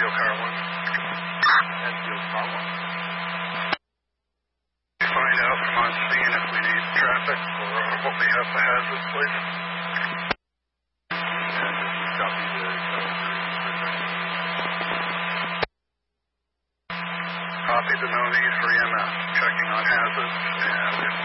Car 1. Enfield Car 1. Find out from on scene if we need traffic or what we have for hazards, please. And this is copy the Copy the no need for EMS. Checking on hazards.